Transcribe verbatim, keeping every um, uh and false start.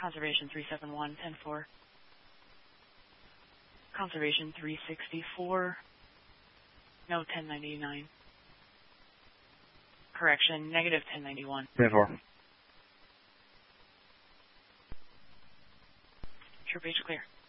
Conservation three seven one, ten four. Conservation three sixty-four. No, ten ninety-nine. Correction, negative ten ninety-one. ten four. True page clear.